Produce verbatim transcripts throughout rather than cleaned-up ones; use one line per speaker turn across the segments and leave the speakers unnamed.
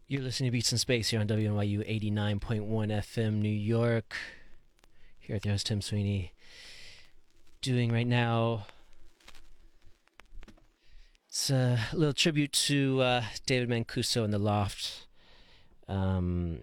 You're listening to Beats in Space here on W N Y U eighty-nine point one F M New York. Here at the host Tim Sweeney. Doing right now, it's a little tribute to uh, David Mancuso and the Loft. Um,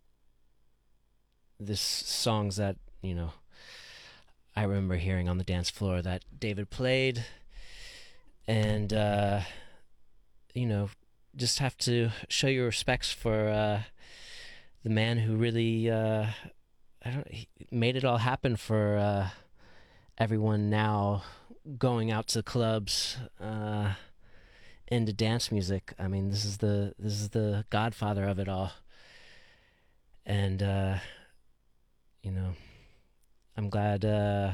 this songs that, you know, I remember hearing on the dance floor that David played. And, uh, you know, just have to show your respects for uh, the man who really uh, I don't he made it all happen for uh, everyone now going out to clubs uh, into dance music. I mean, this is the this is the godfather of it all, and uh, you know, I'm glad uh,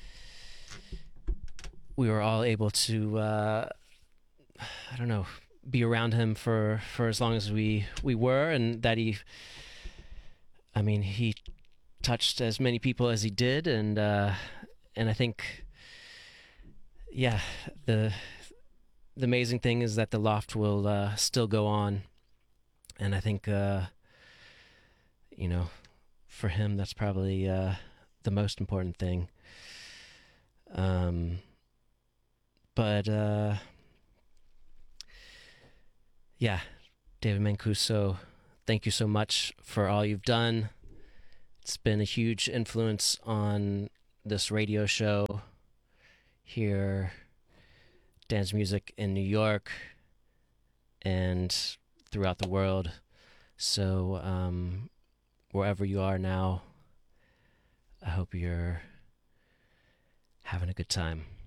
we were all able to uh, I don't know, be around him for, for as long as we, we were, and that he, I mean, he touched as many people as he did, and uh, and I think, yeah, the the amazing thing is that the Loft will uh, still go on, and I think, uh, you know, for him that's probably uh, the most important thing. Um, but uh, yeah, David Mancuso, thank you so much for all you've done. It's been a huge influence on this radio show here, dance music in New York and throughout the world. So um, wherever you are now, I hope you're having a good time.